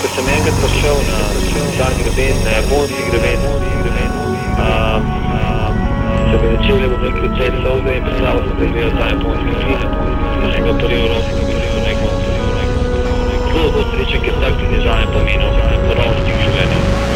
ko sem enkrat prišel na ta greben, na japonski greben, se mi začeli bom rekel cel solze in predstavil sem se gledal ta japonski film. Enega prvi Evropi, ki bi rekel, zelo srečen, ker tak tudi zame pomenil, rov stik življenja.